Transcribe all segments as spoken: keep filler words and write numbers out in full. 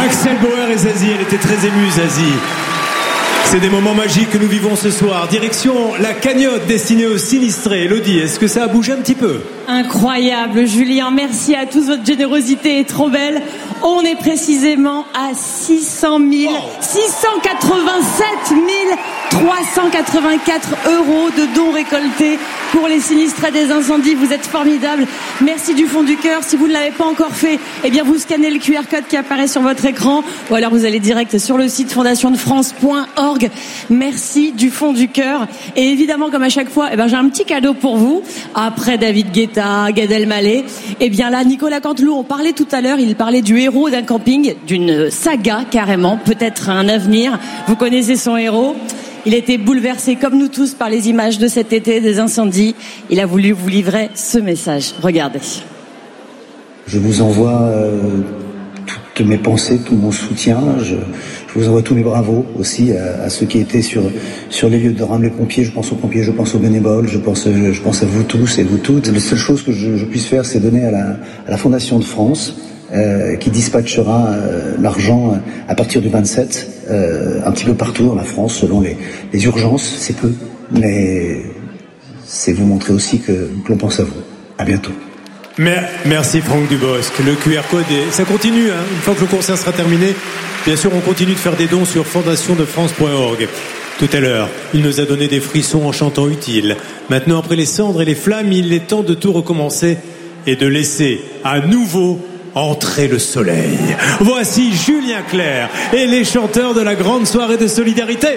Axel Bauer et Zazie, elle était très émue, Zazie. C'est des moments magiques que nous vivons ce soir. Direction la cagnotte destinée aux sinistrés. Elodie, est-ce que ça a bougé un petit peu ? Incroyable, Julien. Merci à tous. Votre générosité est trop belle. On est précisément à six cent mille, six cent quatre-vingt-sept mille trois cent quatre-vingt-quatre euros de dons récoltés pour les sinistrés des incendies. Vous êtes formidables. Merci du fond du cœur. Si vous ne l'avez pas encore fait, eh bien vous scannez le Q R code qui apparaît sur votre écran ou alors vous allez direct sur le site fondation de france point org. Merci du fond du cœur. Et évidemment, comme à chaque fois, eh ben j'ai un petit cadeau pour vous. Après David Guetta, Gad Elmaleh, eh bien là, Nicolas Canteloup, on parlait tout à l'heure, il parlait du héros d'un camping, d'une saga carrément, peut-être un avenir. Vous connaissez son héros. Il a été bouleversé, comme nous tous, par les images de cet été, des incendies. Il a voulu vous livrer ce message. Regardez. Je vous envoie euh, toutes mes pensées, tout mon soutien. Je, je vous envoie tous mes bravos aussi à, à ceux qui étaient sur sur les lieux de drame, les pompiers. Je pense aux pompiers, je pense aux bénévoles, je pense je pense à vous tous et vous toutes. La seule chose que je, je puisse faire, c'est donner à la, à la Fondation de France, euh, qui dispatchera euh, l'argent à partir du vingt-sept, euh, un petit peu partout dans la France, selon les, les urgences. C'est peu, mais c'est vous montrer aussi que, que l'on pense à vous. À bientôt. Merci Franck Dubosc. Le Q R code, est... ça continue, hein. Une fois que le concert sera terminé, bien sûr, on continue de faire des dons sur fondation de france point org. Tout à l'heure, il nous a donné des frissons en chantant Utile. Maintenant, après les cendres et les flammes, il est temps de tout recommencer et de laisser à nouveau entrer le soleil. Voici Julien Clerc et les chanteurs de la grande soirée de solidarité.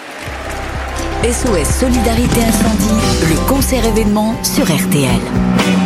S O S Solidarité Incendie, le concert événement sur R T L.